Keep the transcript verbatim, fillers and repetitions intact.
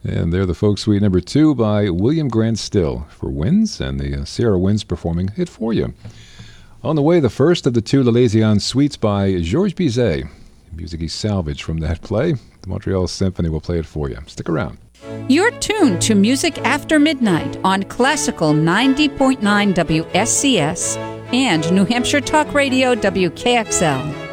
And they're the Folk Suite number two by William Grant Still for Winds, and the uh, Sierra Winds performing it for you. On the way, the first of the two L'Élésion suites by Georges Bizet. Music he salvaged from that play. The Montreal Symphony will play it for you. Stick around. You're tuned to Music After Midnight on Classical ninety point nine W S C S and New Hampshire Talk Radio W K X L.